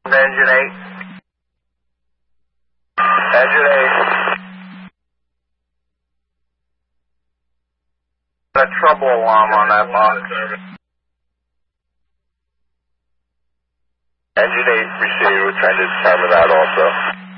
Engine 8. Engine 8. A trouble alarm on that box. Engine 8 received. We're trying to determine that also.